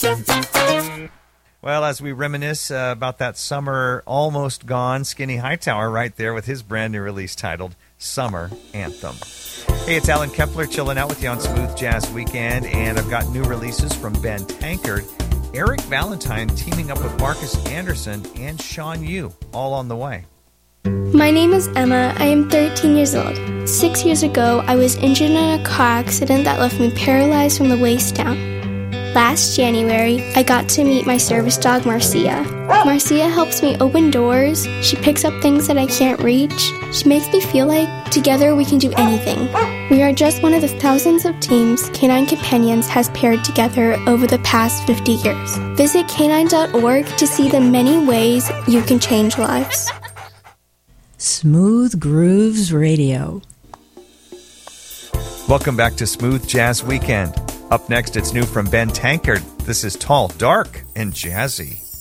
Well, as we reminisce about that summer almost gone, Skinny Hightower right there with his brand new release titled Summer Anthem. Hey, it's Alan Kepler chilling out with you on Smooth Jazz Weekend, and I've got new releases from Ben Tankard, Eric Valentine teaming up with Marcus Anderson, and Sean Yu, all on the way. My name is Emma. I am 13 years old. 6 years ago, I was injured in a car accident that left me paralyzed from the waist down. Last January, I got to meet my service dog, Marcia. Marcia helps me open doors. She picks up things that I can't reach. She makes me feel like together we can do anything. We are just one of the thousands of teams Canine Companions has paired together over the past 50 years. Visit canine.org to see the many ways you can change lives. Smooth Grooves Radio. Welcome back to Smooth Jazz Weekend. Up next, it's new from Ben Tankard. This is Tall, Dark, and Jazzy.